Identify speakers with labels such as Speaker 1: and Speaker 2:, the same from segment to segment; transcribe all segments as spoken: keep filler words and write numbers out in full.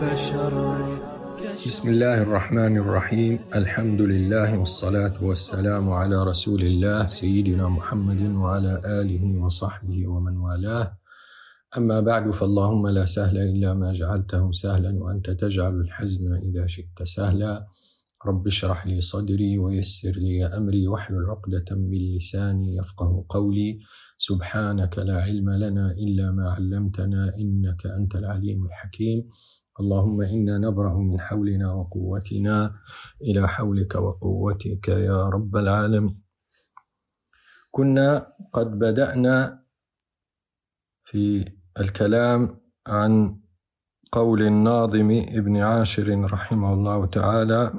Speaker 1: بسم الله الرحمن الرحيم. الحمد لله والصلاة والسلام على رسول الله سيدنا محمد وعلى آله وصحبه ومن والاه. أما بعد، فاللهم لا سهل إلا ما جعلته سهلا وأنت تجعل الحزن إذا شئت سهلا. رب اشرح لي صدري ويسر لي أمري واحلل عقدة من لساني يفقه قولي. سبحانك لا علم لنا إلا ما علمتنا إنك أنت العليم الحكيم. اللهم إنا نبرأ من حولنا وقوتنا إلى حولك وقوتك يا رب العالمين. كنا قد بدأنا في الكلام عن قول الناظم ابن عاشر رحمه الله تعالى: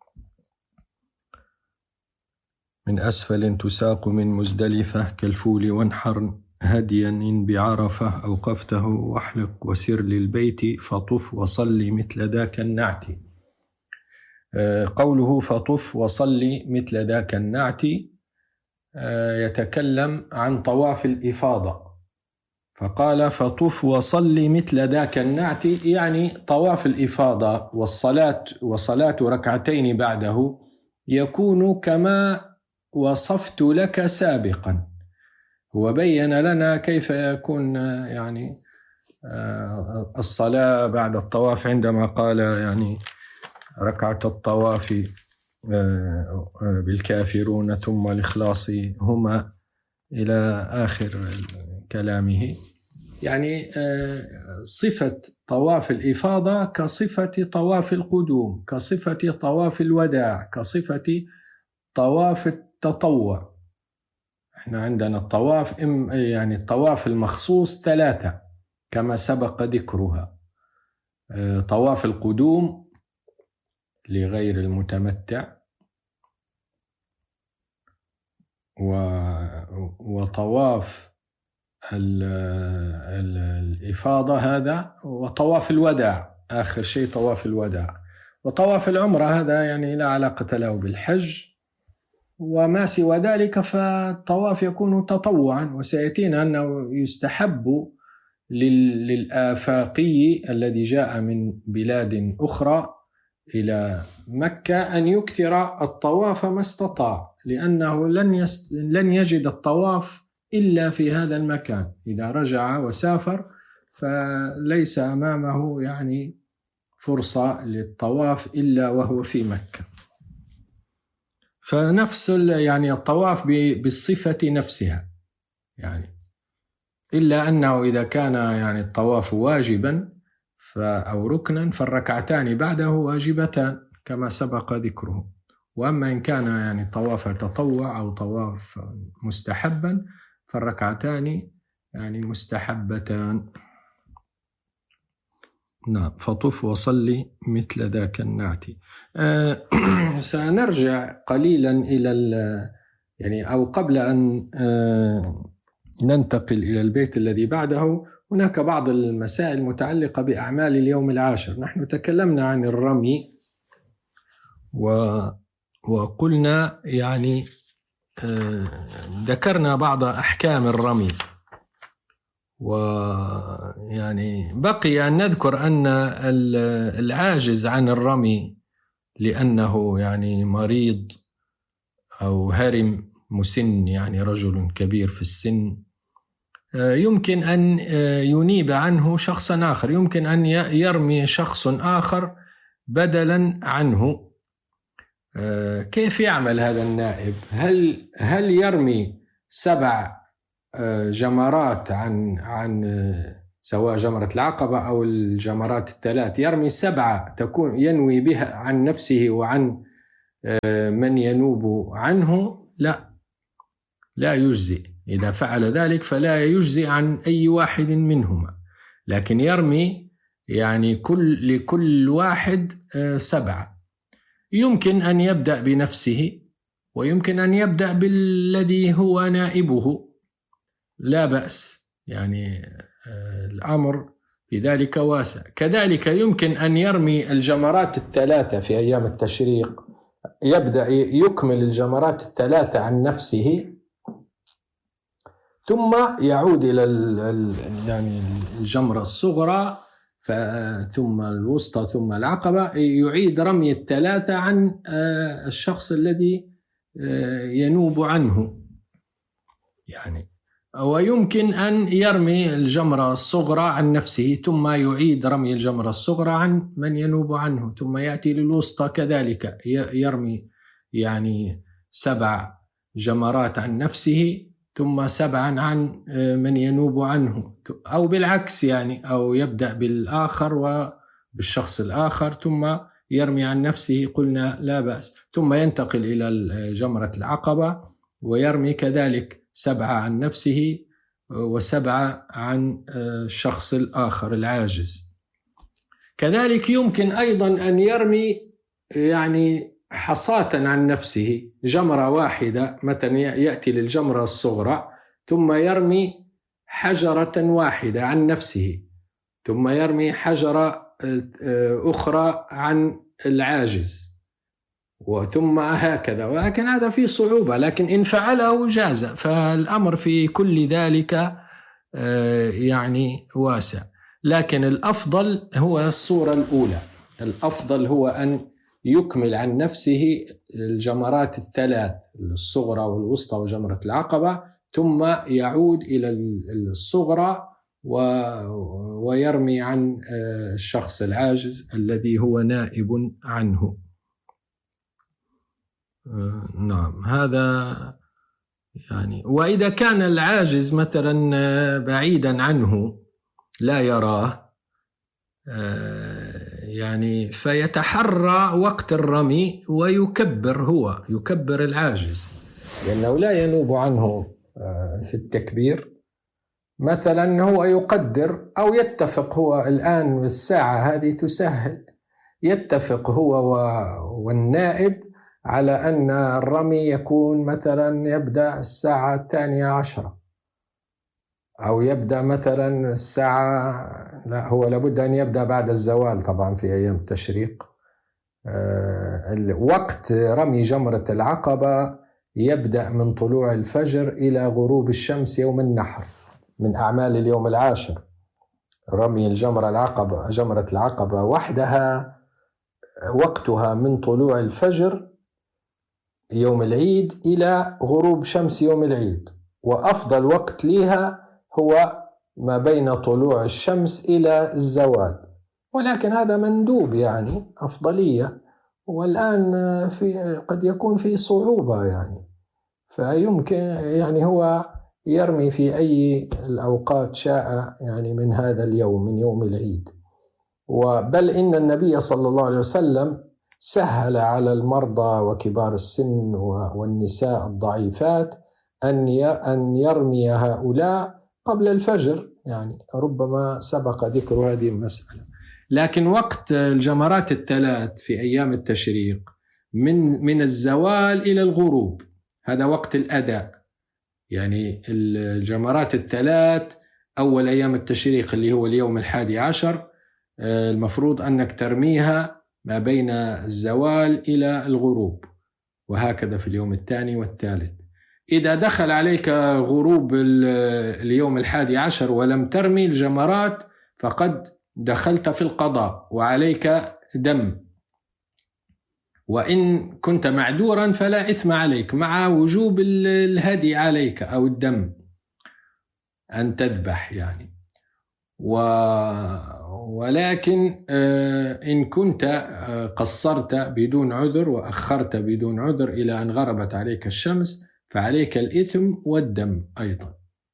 Speaker 1: من أسفل تساق من مزدلفة كالفول وانحر هديا بعرفة أوقفته واحلق وسر للبيت فطف وصلي مثل ذاك النعت. قوله فطف وصلي مثل ذاك النعت يتكلم عن طواف الإفاضة، فقال فطف وصلي مثل ذاك النعت، يعني طواف الإفاضة والصلاة وصلاة ركعتين بعده يكون كما وصفت لك سابقا. وبين لنا كيف يكون يعني الصلاة بعد الطواف، عندما قال يعني ركعة الطواف بالكافرون ثم الإخلاص هما إلى آخر كلامه. يعني صفة طواف الإفاضة كصفة طواف القدوم، كصفة طواف الوداع، كصفة طواف التطوع. احنا عندنا الطواف يعني الطواف المخصوص ثلاثة كما سبق ذكرها: طواف القدوم لغير المتمتع، وطواف الإفاضة هذا، وطواف الوداع آخر شيء طواف الوداع. وطواف العمرة هذا يعني لا علاقة له بالحج، وما سوى ذلك فالطواف يكون تطوعا. وسيأتينا أنه يستحب للآفاقي الذي جاء من بلاد أخرى إلى مكة أن يكثر الطواف ما استطاع، لأنه لن, يست... لن يجد الطواف إلا في هذا المكان. إذا رجع وسافر فليس أمامه يعني فرصة للطواف إلا وهو في مكة. فنفس يعني الطواف بالصفة نفسها، يعني إلا أنه إذا كان يعني الطواف واجبا أو ركنا فالركعتان بعده واجبتان كما سبق ذكره. وأما إن كان يعني طواف تطوع أو طواف مستحبا فالركعتان يعني مستحبتان. نعم، فطف وصلي مثل ذاك النعت. آه سنرجع قليلا إلى يعني أو قبل أن آه ننتقل إلى البيت الذي بعده، هناك بعض المسائل المتعلقة بأعمال اليوم العاشر. نحن تكلمنا عن الرمي و وقلنا يعني آه ذكرنا بعض أحكام الرمي، ويعني بقي أن نذكر أن العاجز عن الرمي لأنه يعني مريض أو هرم مسن، يعني رجل كبير في السن، يمكن أن ينيب عنه شخصا آخر، يمكن أن يرمي شخص آخر بدلا عنه. كيف يعمل هذا النائب؟ هل هل يرمي سبع جمرات عن عن سواء جمرة العقبة أو الجمرات الثلاث، يرمي سبعة تكون ينوي بها عن نفسه وعن من ينوب عنه؟ لا لا يجزئ. إذا فعل ذلك فلا يجزئ عن أي واحد منهما، لكن يرمي يعني كل لكل واحد سبعة. يمكن أن يبدأ بنفسه ويمكن أن يبدأ بالذي هو نائبه، لا بأس، يعني الأمر في ذلك واسع. كذلك يمكن أن يرمي الجمرات الثلاثة في أيام التشريق، يبدأ يكمل الجمرات الثلاثة عن نفسه ثم يعود إلى يعني الجمرة الصغرى ثم الوسطى ثم العقبة، يعيد رمي الثلاثة عن الشخص الذي ينوب عنه يعني. ويمكن أن يرمي الجمرة الصغرى عن نفسه ثم يعيد رمي الجمرة الصغرى عن من ينوب عنه، ثم يأتي للوسطى كذلك يرمي يعني سبع جمرات عن نفسه ثم سبعا عن من ينوب عنه، أو بالعكس يعني، أو يبدأ بالآخر وبالشخص الآخر ثم يرمي عن نفسه، قلنا لا بأس، ثم ينتقل إلى جمرة العقبة ويرمي كذلك سبعة عن نفسه وسبعة عن الشخص الآخر العاجز. كذلك يمكن أيضا أن يرمي يعني حصاة عن نفسه، جمرة واحدة مثلا يأتي للجمرة الصغرى ثم يرمي حجرة واحدة عن نفسه، ثم يرمي حجرة أخرى عن العاجز، وثم هكذا، ولكن هذا فيه صعوبة، لكن إن فعله جاز، فالأمر في كل ذلك يعني واسع. لكن الأفضل هو الصورة الأولى، الأفضل هو أن يكمل عن نفسه الجمرات الثلاث، الصغرى والوسطى وجمرة العقبة، ثم يعود إلى الصغرى ويرمي عن الشخص العاجز الذي هو نائب عنه. نعم، هذا يعني. وإذا كان العاجز مثلا بعيدا عنه لا يراه يعني، فيتحرى وقت الرمي ويكبر، هو يكبر العاجز لأنه لا ينوب عنه في التكبير. مثلا هو يقدر أو يتفق، هو الآن الساعة هذه تسهل، يتفق هو والنائب على أن الرمي يكون مثلا يبدأ الساعة الثانية عشرة، أو يبدأ مثلا الساعة، لا هو لابد أن يبدأ بعد الزوال طبعا في أيام التشريق. وقت رمي جمرة العقبة يبدأ من طلوع الفجر إلى غروب الشمس يوم النحر، من أعمال اليوم العاشر. رمي الجمرة العقبة جمرة العقبة وحدها وقتها من طلوع الفجر يوم العيد إلى غروب شمس يوم العيد، وأفضل وقت لها هو ما بين طلوع الشمس إلى الزوال، ولكن هذا مندوب يعني أفضلية، والآن في قد يكون في صعوبة يعني، فيمكن يعني هو يرمي في أي الأوقات شاء يعني من هذا اليوم، من يوم العيد. وبل إن النبي صلى الله عليه وسلم سهل على المرضى وكبار السن والنساء الضعيفات أن يرمي هؤلاء قبل الفجر، يعني ربما سبق ذكر هذه المسألة. لكن وقت الجمرات الثلاث في أيام التشريق من من الزوال إلى الغروب، هذا وقت الأداء. يعني الجمرات الثلاث أول أيام التشريق اللي هو اليوم الحادي عشر، المفروض أنك ترميها ما بين الزوال إلى الغروب، وهكذا في اليوم الثاني والثالث. إذا دخل عليك غروب اليوم الحادي عشر ولم ترمي الجمرات فقد دخلت في القضاء وعليك دم، وإن كنت معذورا فلا إثم عليك، مع وجوب الهدي عليك أو الدم أن تذبح يعني. و ولكن إن كنت قصرت بدون عذر وأخرت بدون عذر إلى أن غربت عليك الشمس فعليك الإثم والدم أيضا.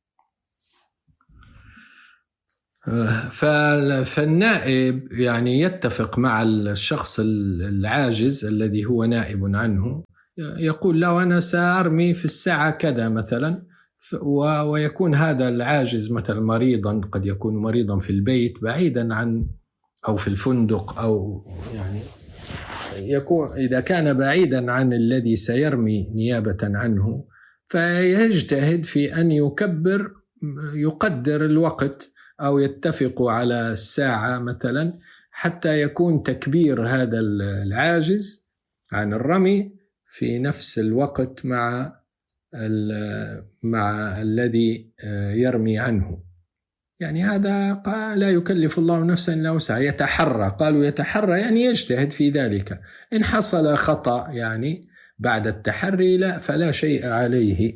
Speaker 1: فالنائب يعني يتفق مع الشخص العاجز الذي هو نائب عنه، يقول له أنا سأرمي في الساعة كذا مثلا، ويكون هذا العاجز مثلا مريضا، قد يكون مريضا في البيت بعيدا عن أو في الفندق، أو يعني يكون إذا كان بعيدا عن الذي سيرمي نيابة عنه فيجتهد في أن يكبر، يقدر الوقت أو يتفق على الساعة مثلا حتى يكون تكبير هذا العاجز عن الرمي في نفس الوقت مع مع الذي يرمي عنه. يعني هذا لا يكلف الله نفسا إلا وسعها، يتحرى. قالوا يتحرى يعني يجتهد في ذلك. إن حصل خطأ يعني بعد التحري لا فلا شيء عليه.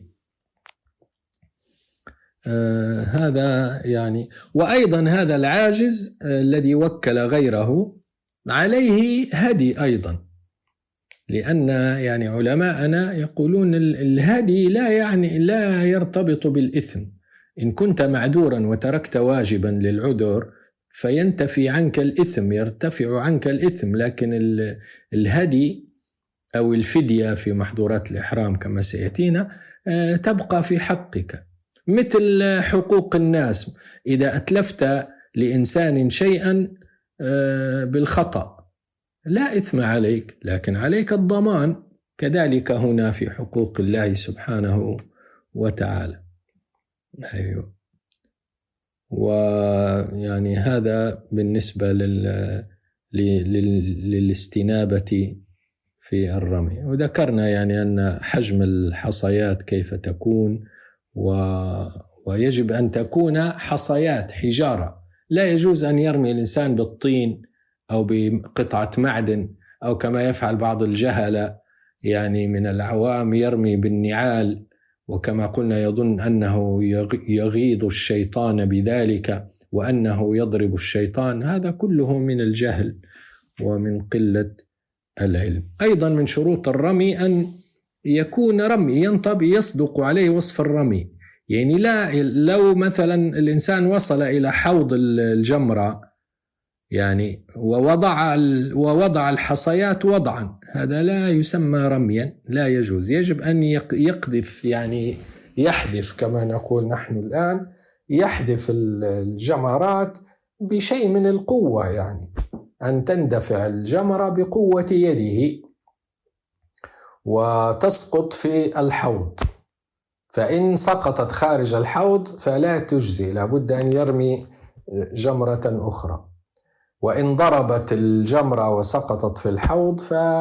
Speaker 1: آه هذا يعني. وأيضا هذا العاجز آه الذي وكل غيره عليه هدي أيضا، لأن يعني علماءنا يقولون الهدي لا يعني لا يرتبط بالإثم. إن كنت معذورا وتركت واجبا للعذر فينتفي عنك الإثم، يرتفع عنك الإثم، لكن الهدي أو الفدية في محظورات الإحرام كما سيأتينا تبقى في حقك، مثل حقوق الناس. إذا أتلفت لإنسان شيئا بالخطأ لا إثم عليك، لكن عليك الضمان. كذلك هنا في حقوق الله سبحانه وتعالى. أيوه. ويعني هذا بالنسبة لل... لل... للاستنابة في الرمي. وذكرنا يعني أن حجم الحصيات كيف تكون، و... ويجب أن تكون حصيات حجارة. لا يجوز أن يرمي الإنسان بالطين أو بقطعة معدن، أو كما يفعل بعض الجهلة يعني من العوام يرمي بالنعال، وكما قلنا يظن أنه يغيظ الشيطان بذلك وأنه يضرب الشيطان. هذا كله من الجهل ومن قلة العلم. أيضا من شروط الرمي أن يكون رمي ينطبق يصدق عليه وصف الرمي. يعني لا لو مثلا الإنسان وصل إلى حوض الجمرة يعني ووضع ووضع الحصيات وضعا، هذا لا يسمى رميا، لا يجوز. يجب أن يقذف يعني يحذف كما نقول نحن الآن، يحذف الجمرات بشيء من القوة، يعني أن تندفع الجمرة بقوة يده وتسقط في الحوض. فإن سقطت خارج الحوض فلا تجزي، لابد أن يرمي جمرة أخرى. وإن ضربت الجمرة وسقطت في الحوض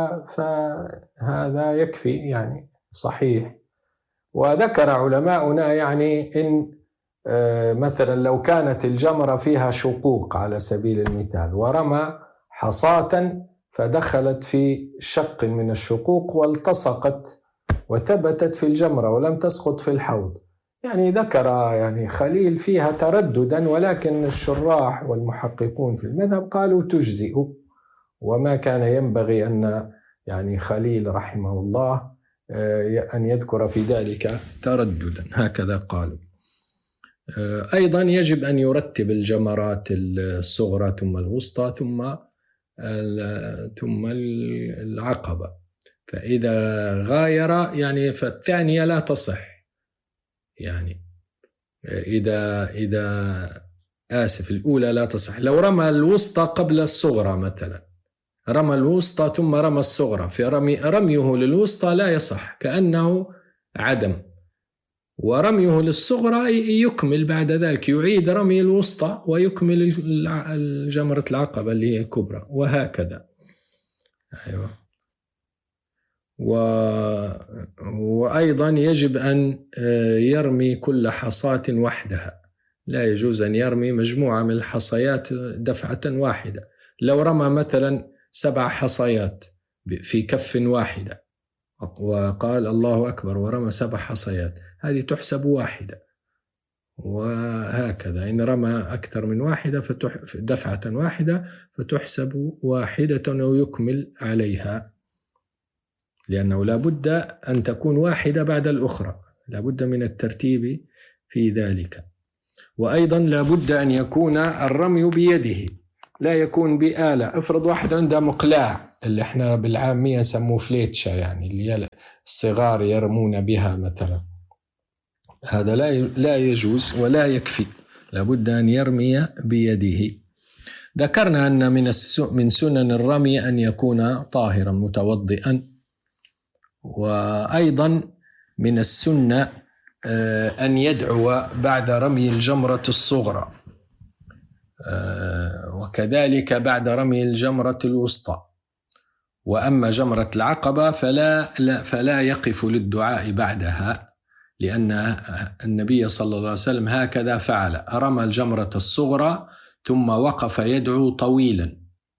Speaker 1: فهذا يكفي يعني صحيح. وذكر علماؤنا يعني إن مثلا لو كانت الجمرة فيها شقوق على سبيل المثال ورمى حصاة فدخلت في شق من الشقوق والتصقت وثبتت في الجمرة ولم تسقط في الحوض، يعني ذكر يعني خليل فيها ترددا، ولكن الشراح والمحققون في المذهب قالوا تجزئ، وما كان ينبغي أن يعني خليل رحمه الله أن يذكر في ذلك ترددا، هكذا قالوا. أيضا يجب أن يرتب الجمرات الصغرى ثم الوسطى ثم ثم العقبة، فإذا غاير يعني فالثانية لا تصح. يعني إذا إذا آسف الأولى لا تصح. لو رمى الوسطى قبل الصغرى مثلا، رمى الوسطى ثم رمى الصغرى، في رمي رميه للوسطى لا يصح، كأنه عدم. ورميه للصغرى يكمل بعد ذلك، يعيد رمي الوسطى ويكمل الجمرة العقبة اللي هي الكبرى، وهكذا. أيوة. و... وأيضا يجب أن يرمي كل حصاة وحدها، لا يجوز أن يرمي مجموعة من الحصيات دفعة واحدة. لو رمى مثلا سبع حصيات في كف واحدة وقال الله أكبر ورمى سبع حصيات، هذه تحسب واحدة. وهكذا إن رمى أكثر من واحدة فتح... دفعة واحدة فتحسب واحدة ويكمل عليها، لأنه لا بد أن تكون واحدة بعد الأخرى، لا بد من الترتيب في ذلك. وأيضا لا بد أن يكون الرمي بيده، لا يكون بآلة. افرض واحد عنده مقلاع اللي احنا بالعامية سموه فليتشة، يعني اللي الصغار يرمون بها مثلا، هذا لا لا يجوز ولا يكفي، لا بد أن يرمي بيده. ذكرنا أن من من سنن الرمي أن يكون طاهرا متوضئا. وأيضا من السنة أن يدعو بعد رمي الجمرة الصغرى، وكذلك بعد رمي الجمرة الوسطى. وأما جمرة العقبة فلا لا فلا يقف للدعاء بعدها، لأن النبي صلى الله عليه وسلم هكذا فعل، رمى الجمرة الصغرى ثم وقف يدعو طويلا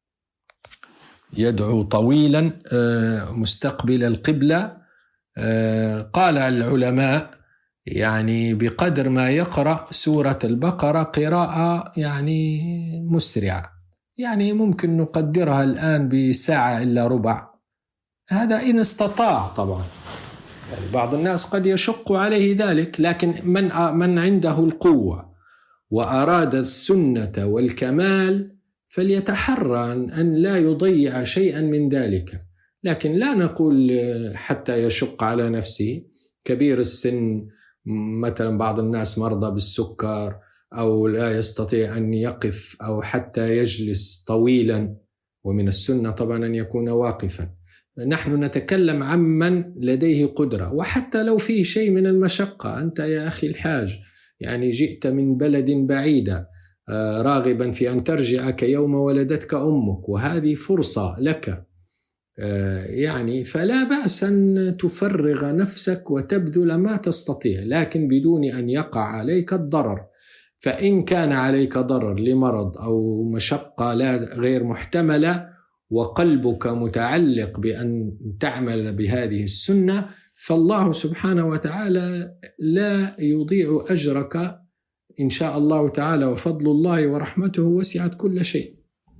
Speaker 1: يدعو طويلا مستقبل القبلة. قال العلماء يعني بقدر ما يقرأ سورة البقرة قراءة يعني مسرعة، يعني ممكن نقدرها الآن بساعة إلا ربع، هذا إن استطاع طبعا. يعني بعض الناس قد يشق عليه ذلك، لكن من من عنده القوة وأراد السنة والكمال فليتحرى أن لا يضيع شيئا من ذلك. لكن لا نقول حتى يشق على نفسه، كبير السن مثلا بعض الناس مرضى بالسكر أو لا يستطيع أن يقف أو حتى يجلس طويلا، ومن السنة طبعا أن يكون واقفا. نحن نتكلم عمن لديه قدرة، وحتى لو فيه شيء من المشقة. أنت يا أخي الحاج يعني جئت من بلد بعيدة راغبا في أن ترجع كيوم ولدتك أمك، وهذه فرصة لك، يعني فلا بأس أن تفرغ نفسك وتبذل ما تستطيع، لكن بدون أن يقع عليك الضرر. فإن كان عليك ضرر لمرض أو مشقة لا غير محتملة وقلبك متعلق بأن تعمل بهذه السنة، فالله سبحانه وتعالى لا يضيع أجرك إن شاء الله تعالى، وفضل الله ورحمته وسعت كل شيء.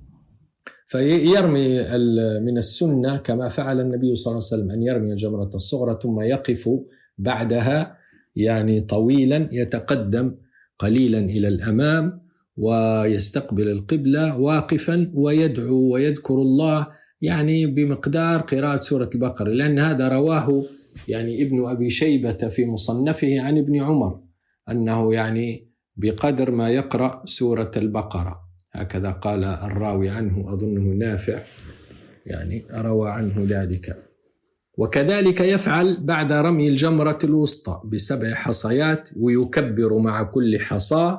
Speaker 1: فيرمي من السنة كما فعل النبي صلى الله عليه وسلم أن يرمي الجمرة الصغرى ثم يقف بعدها يعني طويلا، يتقدم قليلا إلى الأمام ويستقبل القبلة واقفا ويدعو ويذكر الله يعني بمقدار قراءة سورة البقرة، لأن هذا رواه يعني ابن أبي شيبة في مصنفه عن ابن عمر أنه يعني بقدر ما يقرأ سورة البقرة، هكذا قال الراوي عنه أظنه نافع، يعني روى عنه ذلك. وكذلك يفعل بعد رمي الجمرة الوسطى بسبع حصيات، ويكبر مع كل حصى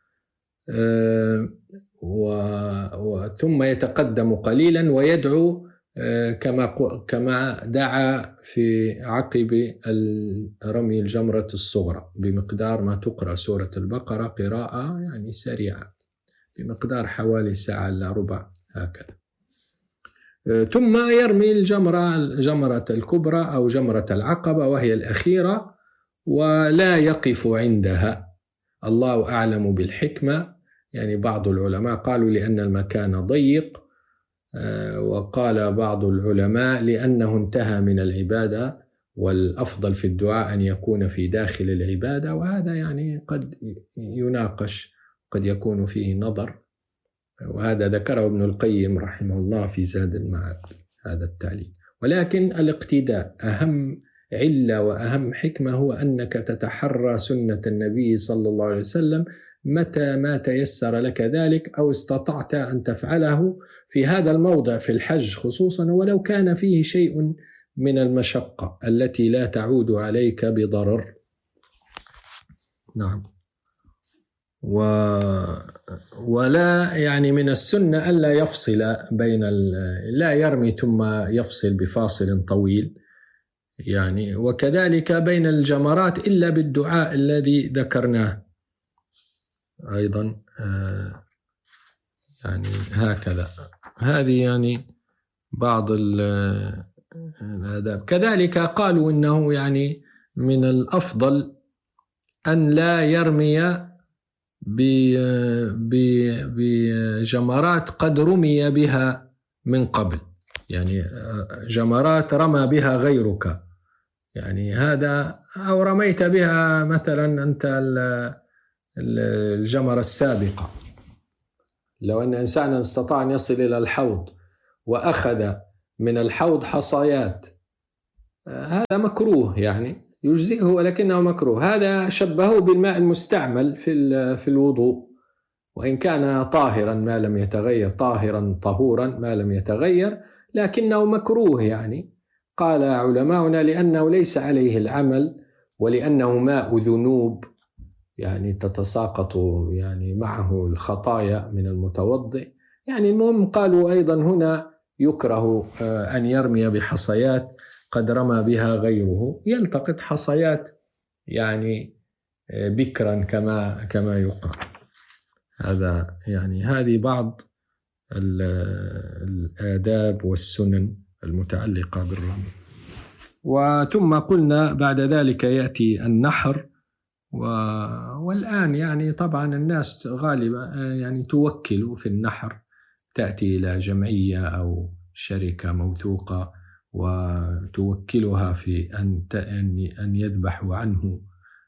Speaker 1: ثم يتقدم قليلا ويدعو كما كما دعا في عقب رمي الجمرة الصغرى بمقدار ما تقرأ سورة البقرة قراءة يعني سريعة بمقدار حوالي ساعة إلا ربع هكذا. ثم يرمي الجمرة جمرة الكبرى أو جمرة العقبة وهي الأخيرة، ولا يقف عندها. الله أعلم بالحكمة، يعني بعض العلماء قالوا لأن المكان ضيق، وقال بعض العلماء لأنه انتهى من العبادة والأفضل في الدعاء أن يكون في داخل العبادة، وهذا يعني قد يناقش، قد يكون فيه نظر، وهذا ذكره ابن القيم رحمه الله في زاد المعاد هذا التعليل. ولكن الاقتداء أهم علة وأهم حكمة هو أنك تتحرى سنة النبي صلى الله عليه وسلم متى ما تيسر لك ذلك أو استطعت أن تفعله في هذا الموضع في الحج خصوصا، ولو كان فيه شيء من المشقة التي لا تعود عليك بضرر. نعم. و... ولا يعني من السنة ألا يفصل بين ال... لا يرمي ثم يفصل بفاصل طويل يعني، وكذلك بين الجمرات إلا بالدعاء الذي ذكرناه أيضا يعني هكذا. هذه يعني بعض الآداب. كذلك قالوا إنه يعني من الأفضل أن لا يرمي بجمرات قد رمي بها من قبل، يعني جمرات رمى بها غيرك، يعني هذا أو رميت بها مثلا أنت الجمرة السابقة. لو أن إنسانا استطاع أن يصل إلى الحوض وأخذ من الحوض حصيات، هذا مكروه يعني يجزئه ولكنه مكروه. هذا شبهه بالماء المستعمل في في الوضوء، وإن كان طاهرا ما لم يتغير، طاهرا طهورا ما لم يتغير، لكنه مكروه يعني. قال علماؤنا لأنه ليس عليه العمل، ولأنه ماء ذنوب يعني تتساقط يعني معه الخطايا من المتوضئ يعني. المهم قالوا أيضا هنا يكره أن يرمي بحصيات قد رمى بها غيره، يلتقط حصيات يعني بكرا كما كما يقال. هذا يعني هذه بعض الآداب والسنن المتعلقة بالرمي. وثم قلنا بعد ذلك يأتي النحر. والآن يعني طبعا الناس غالبا يعني توكل في النحر، تأتي إلى جمعية أو شركة موثوقة وتوكلها في أن أن يذبحوا عنه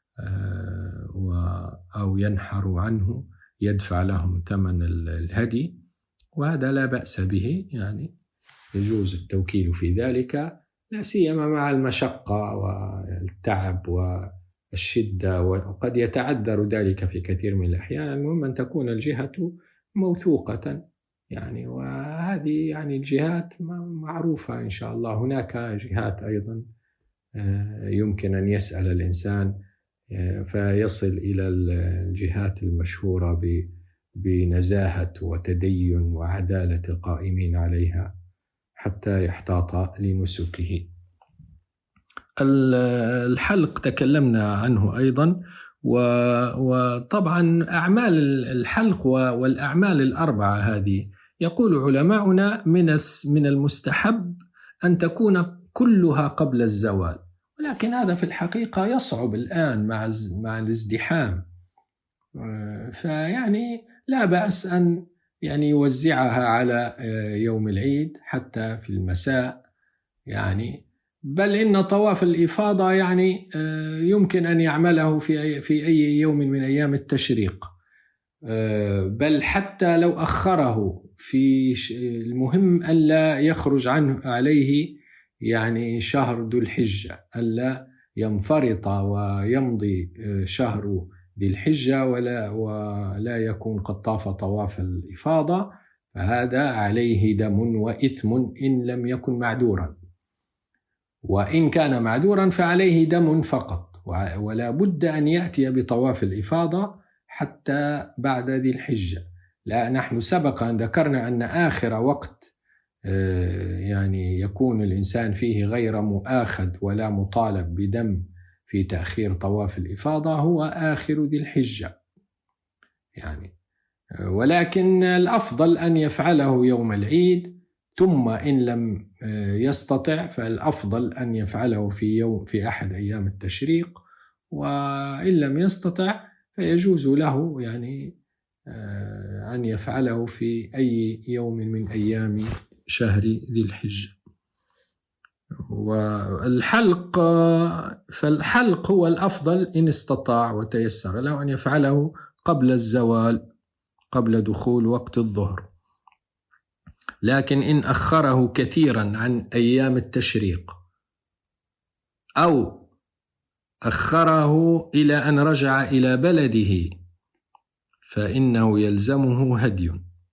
Speaker 1: أو ينحروا عنه، يدفع لهم ثمن الهدي، وهذا لا بأس به، يعني يجوز التوكيل في ذلك، لا سيما مع المشقة والتعب والشدة، وقد يتعذر ذلك في كثير من الأحيان. المهم أن تكون الجهة موثوقة يعني، وهذه يعني الجهات معروفة إن شاء الله. هناك جهات أيضا يمكن أن يسأل الإنسان فيصل إلى الجهات المشهورة بنزاهة وتدين وعدالة القائمين عليها حتى يحتاط لنسكه. الحلق تكلمنا عنه أيضا، وطبعا أعمال الحلق والأعمال الأربعة هذه يقول علماؤنا من المستحب أن تكون كلها قبل الزوال، ولكن هذا في الحقيقة يصعب الآن مع مع الازدحام، فيعني لا بأس أن يعني يوزعها على يوم العيد حتى في المساء يعني. بل إن طواف الإفاضة يعني يمكن أن يعمله في في أي يوم من أيام التشريق، بل حتى لو أخره في المهم ألا يخرج عنه عليه يعني شهر ذو الحجة، ألا ينفرط ويمضي شهر ذي الحجة ولا ولا يكون قد طاف طواف الإفاضة، فهذا عليه دم وإثم إن لم يكن معذورا، وإن كان معذورا فعليه دم فقط، ولا بد أن يأتي بطواف الإفاضة حتى بعد ذي الحجة. لا، نحن سبق أن ذكرنا أن آخر وقت يعني يكون الإنسان فيه غير مؤاخذ ولا مطالب بدم في تأخير طواف الإفاضة هو آخر ذي الحجة يعني، ولكن الأفضل أن يفعله يوم العيد، ثم إن لم يستطع فالأفضل أن يفعله في يوم في أحد أيام التشريق، وإن لم يستطع فيجوز له يعني أن يفعله في أي يوم من أيام شهر ذي الحجة. والحلق فالحلق هو الأفضل إن استطاع وتيسر له أن يفعله قبل الزوال، قبل دخول وقت الظهر، لكن إن أخره كثيرا عن أيام التشريق أو أخره إلى أن رجع إلى بلده فإنه يلزمه هدي.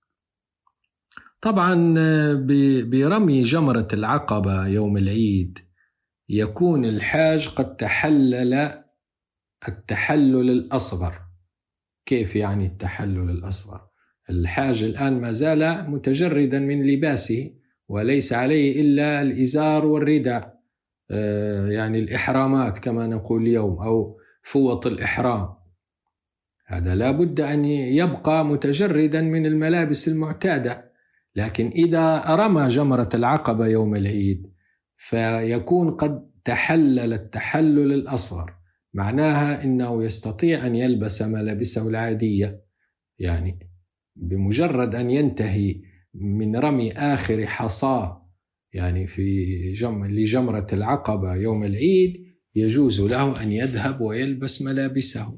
Speaker 1: طبعا برمي جمرة العقبة يوم العيد يكون الحاج قد تحلل التحلل الأصغر. كيف يعني التحلل الأصغر؟ الحاج الآن ما زال متجردا من لباسه وليس عليه إلا الإزار والرداء، يعني الإحرامات كما نقول اليوم أو فوط الإحرام، هذا لا بد أن يبقى متجردا من الملابس المعتادة. لكن إذا رمى جمرة العقبة يوم العيد فيكون قد تحلل التحلل الأصغر، معناها إنه يستطيع أن يلبس ملابسه العادية، يعني بمجرد أن ينتهي من رمي آخر حصاة يعني في جم... لجمرة العقبة يوم العيد يجوز له أن يذهب ويلبس ملابسه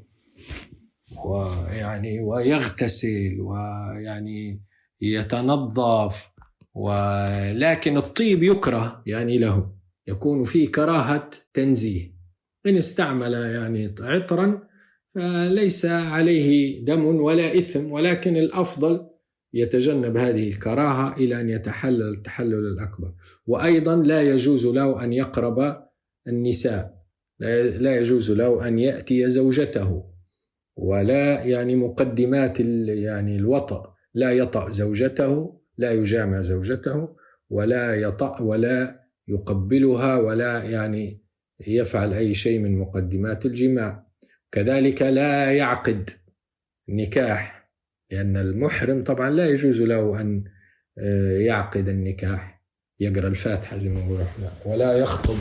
Speaker 1: ويعني ويغتسل ويعني يتنظف، ولكن الطيب يكره يعني له، يكون فيه كراهة تنزيه. إن استعمل يعني عطرا فليس عليه دم ولا إثم، ولكن الأفضل يتجنب هذه الكراهة إلى أن يتحلل التحلل الأكبر. وأيضا لا يجوز له أن يقرب النساء، لا يجوز له أن يأتي زوجته، ولا يعني مقدمات يعني الوطأ، لا يطأ زوجته، لا يجامع زوجته، ولا يطأ ولا يقبلها، ولا يعني يفعل أي شيء من مقدمات الجماع. كذلك لا يعقد نكاح، لأن المحرم طبعا لا يجوز له أن يعقد النكاح، يقرأ الفاتحة زي ما نقول احنا، ولا يخطب.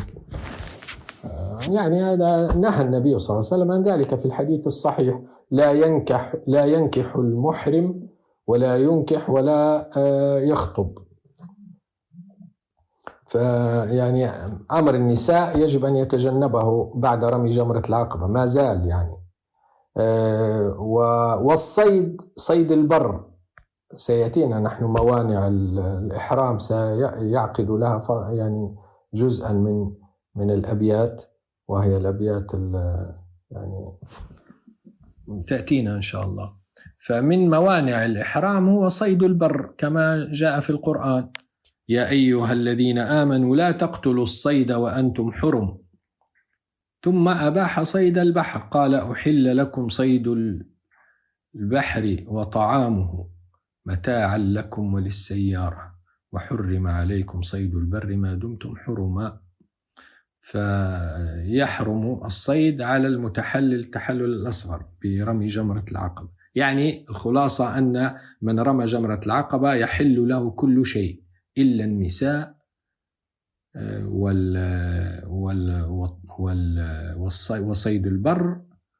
Speaker 1: يعني هذا نهى النبي صلى الله عليه وسلم عن ذلك في الحديث الصحيح: لا ينكح لا ينكح المحرم ولا ينكح ولا يخطب. فيعني أمر النساء يجب أن يتجنبه بعد رمي جمرة العقبة ما زال يعني. والصيد، صيد البر، سيأتينا نحن موانع الإحرام سيعقد لها يعني جزءا من من الأبيات، وهي الأبيات يعني تأتينا إن شاء الله. فمن موانع الإحرام هو صيد البر كما جاء في القرآن: يا أيها الذين آمنوا لا تقتلوا الصيد وأنتم حرم. ثم أباح صيد البحر، قال أحل لكم صيد البحر وطعامه متاعا لكم وللسيارة وحرم عليكم صيد البر ما دمتم حرما. فيحرم الصيد على المتحلل التحلل الأصغر برمي جمرة العقبة. يعني الخلاصة أن من رمى جمرة العقبة يحل له كل شيء إلا النساء وال وال وال وصيد البر،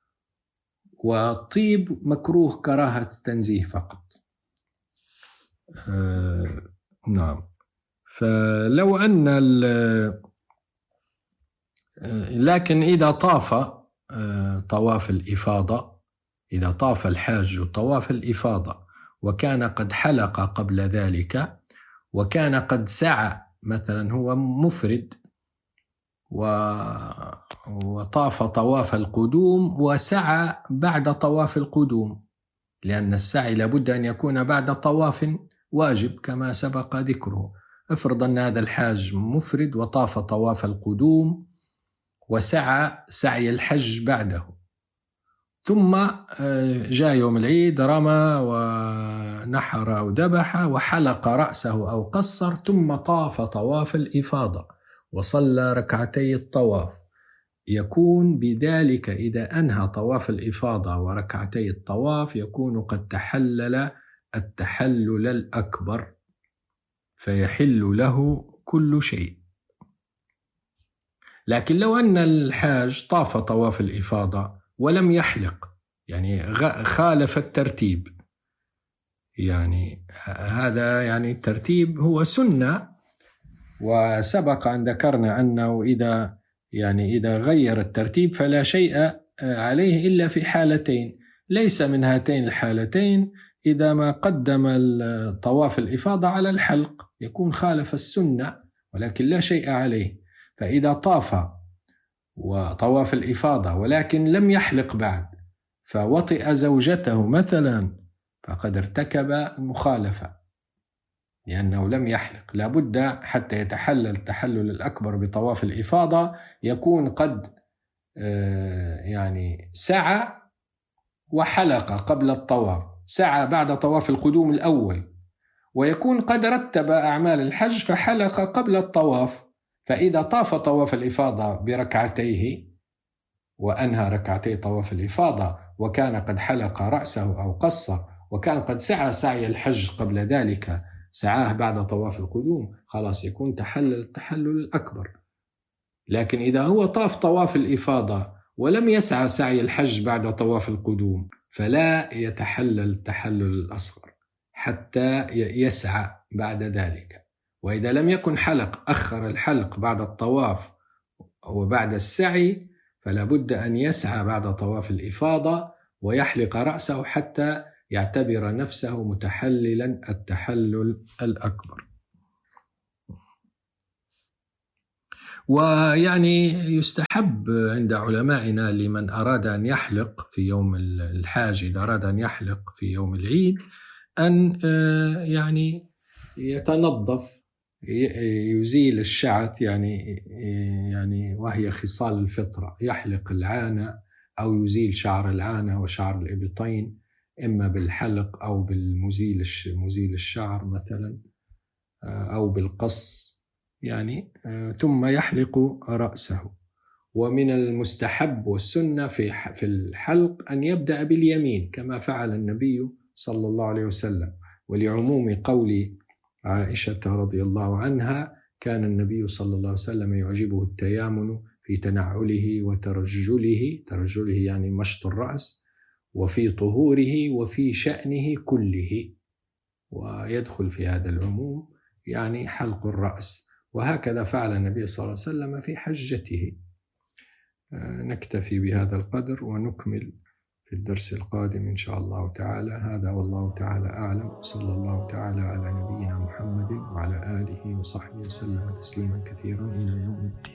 Speaker 1: والطيب مكروه كراهة تنزيه فقط. آه نعم. فلو أن لكن إذا طاف آه طواف الإفاضة، إذا طاف الحاج طواف الإفاضة وكان قد حلق قبل ذلك، وكان قد سعى، مثلا هو مفرد وطاف طواف القدوم وسعى بعد طواف القدوم، لأن السعي لابد أن يكون بعد طواف واجب كما سبق ذكره. افرض أن هذا الحاج مفرد وطاف طواف القدوم وسعى سعي الحج بعده، ثم جاء يوم العيد رمى ونحر أو ذبح وحلق رأسه أو قصر، ثم طاف طواف الإفاضة وصلى ركعتي الطواف، يكون بذلك إذا أنهى طواف الإفاضة وركعتي الطواف يكون قد تحلل التحلل الأكبر، فيحل له كل شيء. لكن لو أن الحاج طاف طواف الإفاضة ولم يحلق، يعني خالف الترتيب، يعني هذا يعني الترتيب هو سنة، وسبق أن ذكرنا أنه إذا يعني إذا غير الترتيب فلا شيء عليه إلا في حالتين، ليس من هاتين الحالتين: إذا ما قدم طواف الإفاضة على الحلق يكون خالف السنة ولكن لا شيء عليه. فإذا طاف وطواف الإفاضة ولكن لم يحلق بعد فوطئ زوجته مثلا فقد ارتكب المخالفة، لأنه لم يحلق. لابد حتى يتحلل التحلل الأكبر بطواف الإفاضة يكون قد يعني سعى وحلق قبل الطواف، سعى بعد طواف القدوم الأول، ويكون قد رتب أعمال الحج فحلق قبل الطواف. فإذا طاف طواف الإفاضة بركعتيه وأنهى ركعتي طواف الإفاضة وكان قد حلق رأسه أو قصر وكان قد سعى سعي الحج قبل ذلك، سعاه بعد طواف القدوم، خلاص يكون تحلل التحلل الأكبر. لكن إذا هو طاف طواف الإفاضة ولم يسعى سعي الحج بعد طواف القدوم فلا يتحلل التحلل الأصغر حتى يسعى بعد ذلك. وإذا لم يكن حلق أخر الحلق بعد الطواف وبعد السعي فلا بد أن يسعى بعد طواف الإفاضة ويحلق رأسه حتى يعتبر نفسه متحللا التحلل الأكبر. ويعني يستحب عند علمائنا لمن أراد أن يحلق في يوم الحاج، إذا أراد أن يحلق في يوم العيد، أن يعني يتنظف، يزيل الشعث، يعني يعني وهي خصال الفطرة، يحلق العانة أو يزيل شعر العانة وشعر الإبطين، إما بالحلق أو بالمزيل مزيل الشعر مثلا أو بالقص يعني، ثم يحلق رأسه. ومن المستحب والسنة في في الحلق أن يبدأ باليمين كما فعل النبي صلى الله عليه وسلم. ولعموم قول عائشة رضي الله عنها كان النبي صلى الله عليه وسلم يعجبه التيامن في تنعله وترجله، ترجله يعني مشط الرأس، وفي طهوره وفي شأنه كله، ويدخل في هذا العموم يعني حلق الرأس. وهكذا فعل النبي صلى الله عليه وسلم في حجته. نكتفي بهذا القدر ونكمل في الدرس القادم إن شاء الله تعالى. هذا والله تعالى أعلم، صلى الله تعالى على نبينا محمد وعلى آله وصحبه وسلم تسليما كثيرا إلى يوم الدين.